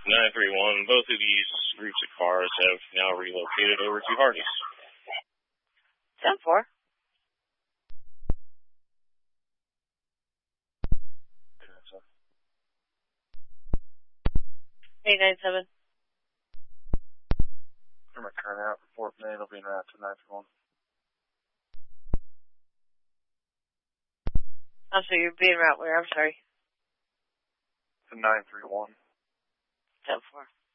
931, both of these groups of cars have now relocated over to Hardee's. 10-4. 897. I'm going to turn out for Fort Maine. It'll be in route to 931. Oh, so you're being route where? I'm sorry. To 931. 10-4.